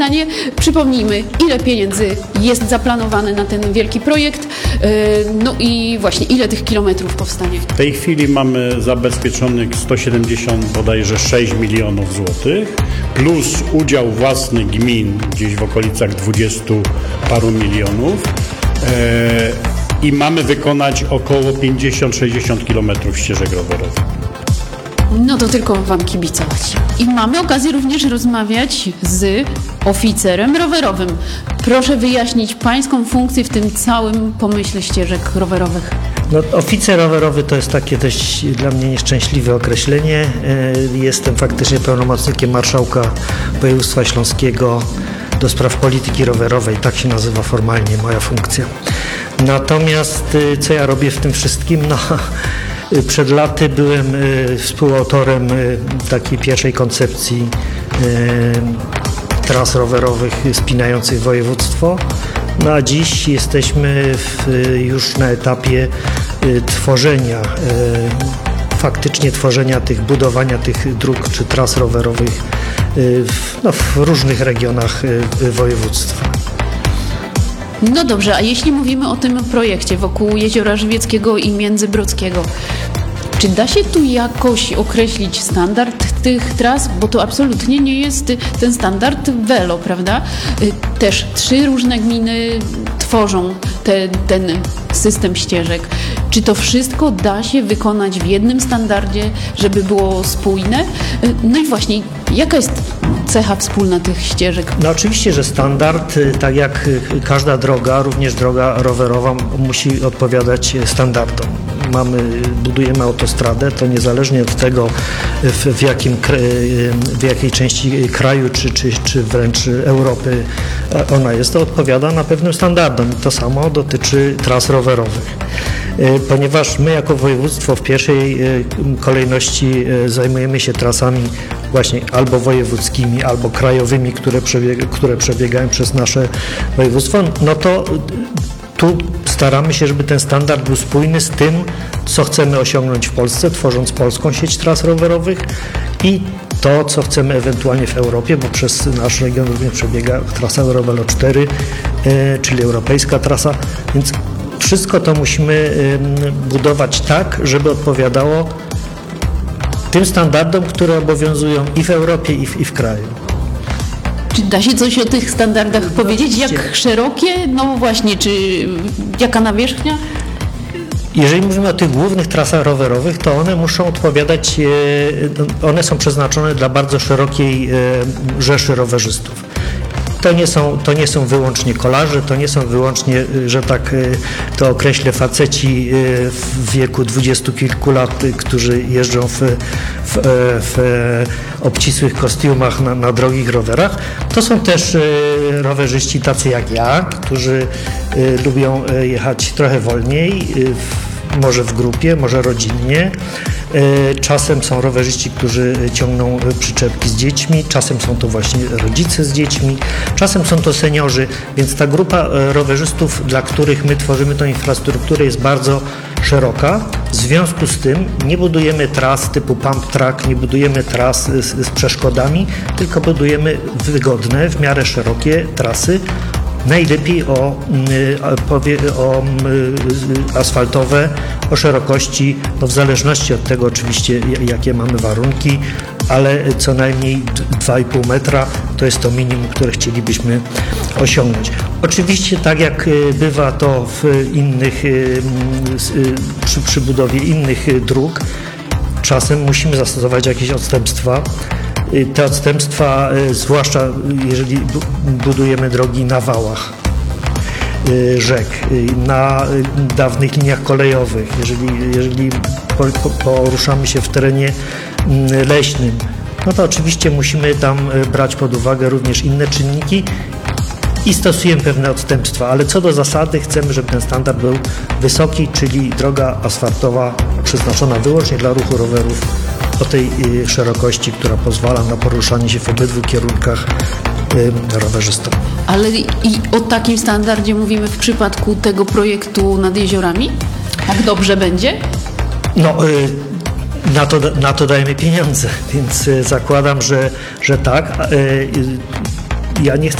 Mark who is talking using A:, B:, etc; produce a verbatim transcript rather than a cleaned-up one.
A: pytanie, przypomnijmy, ile pieniędzy jest zaplanowane na ten wielki projekt, no i właśnie ile tych kilometrów powstanie?
B: W tej chwili mamy zabezpieczonych sto siedemdziesiąt bodajże sześć milionów złotych, plus udział własny gmin gdzieś w okolicach dwudziestu paru milionów. I mamy wykonać około pięćdziesiąt sześćdziesiąt kilometrów ścieżek rowerowych.
A: No to tylko wam kibicować. I mamy okazję również rozmawiać z oficerem rowerowym. Proszę wyjaśnić pańską funkcję w tym całym pomyśle ścieżek rowerowych.
C: No, oficer rowerowy to jest takie dość dla mnie nieszczęśliwe określenie. Jestem faktycznie pełnomocnikiem marszałka województwa śląskiego do spraw polityki rowerowej. Tak się nazywa formalnie moja funkcja. Natomiast co ja robię w tym wszystkim? No, przed laty byłem współautorem takiej pierwszej koncepcji tras rowerowych spinających województwo. No a dziś jesteśmy w, już na etapie tworzenia, faktycznie tworzenia tych, budowania tych dróg czy tras rowerowych w, no, w różnych regionach województwa.
A: No dobrze, a jeśli mówimy o tym projekcie wokół Jeziora Żywieckiego i Międzybrodzkiego, czy da się tu jakoś określić standard tych tras? Bo to absolutnie nie jest ten standard Velo, prawda? Też trzy różne gminy tworzą te, ten system ścieżek. Czy to wszystko da się wykonać w jednym standardzie, żeby było spójne? No i właśnie, jaka jest cecha wspólna tych ścieżek?
C: No oczywiście, że standard, tak jak każda droga, również droga rowerowa musi odpowiadać standardom. Mamy, budujemy autostradę, to niezależnie od tego, w, w, jakim, w jakiej części kraju, czy, czy, czy wręcz Europy ona jest, to odpowiada na pewnym standardom. I to samo dotyczy tras rowerowych. Ponieważ my jako województwo w pierwszej kolejności zajmujemy się trasami właśnie albo wojewódzkimi, albo krajowymi, które, przebieg, które przebiegają przez nasze województwo, no to tu staramy się, żeby ten standard był spójny z tym, co chcemy osiągnąć w Polsce, tworząc polską sieć tras rowerowych i to, co chcemy ewentualnie w Europie, bo przez nasz region również przebiega trasa Eurovelo cztery, czyli europejska trasa, więc wszystko to musimy budować tak, żeby odpowiadało tym standardom, które obowiązują i w Europie, i w, i w kraju.
A: Czy da się coś o tych standardach no, powiedzieć? Jak szerokie? No właśnie, czy jaka nawierzchnia?
C: Jeżeli mówimy o tych głównych trasach rowerowych, to one muszą odpowiadać, one są przeznaczone dla bardzo szerokiej rzeszy rowerzystów. To nie są, to nie są wyłącznie kolarze, to nie są wyłącznie, że tak to określę, faceci w wieku dwudziestu kilku lat, którzy jeżdżą w, w, w obcisłych kostiumach na, na drogich rowerach. To są też rowerzyści tacy jak ja, którzy lubią jechać trochę wolniej, może w grupie, może rodzinnie. Czasem są rowerzyści, którzy ciągną przyczepki z dziećmi, czasem są to właśnie rodzice z dziećmi, czasem są to seniorzy, więc ta grupa rowerzystów, dla których my tworzymy tą infrastrukturę, jest bardzo szeroka. W związku z tym nie budujemy tras typu pump track, nie budujemy tras z, z przeszkodami, tylko budujemy wygodne, w miarę szerokie trasy, najlepiej o, o asfaltowe, o szerokości, no w zależności od tego oczywiście, jakie mamy warunki, ale co najmniej dwa i pół metra to jest to minimum, które chcielibyśmy osiągnąć. Oczywiście tak jak bywa to w innych, przy, przy budowie innych dróg, czasem musimy zastosować jakieś odstępstwa. Te odstępstwa, zwłaszcza jeżeli budujemy drogi na wałach rzek, na dawnych liniach kolejowych, jeżeli, jeżeli poruszamy się w terenie leśnym, no to oczywiście musimy tam brać pod uwagę również inne czynniki i stosujemy pewne odstępstwa, ale co do zasady chcemy, żeby ten standard był wysoki, czyli droga asfaltowa przeznaczona wyłącznie dla ruchu rowerów o tej szerokości, która pozwala na poruszanie się w obydwu kierunkach rowerzystom.
A: Ale i o takim standardzie mówimy w przypadku tego projektu nad jeziorami? Jak dobrze będzie?
C: No, na to, na to dajemy pieniądze, więc zakładam, że, że tak. Ja nie chcę